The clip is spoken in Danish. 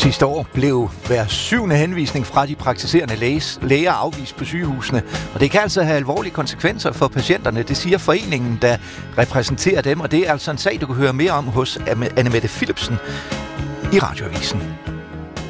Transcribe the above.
Sidste år blev hver 7. henvisning fra de praktiserende læger afvist på sygehusene, og det kan altså have alvorlige konsekvenser for patienterne. Det siger foreningen, der repræsenterer dem, og det er altså en sag, du kan høre mere om hos Anne Mette Philipsen i Radioavisen.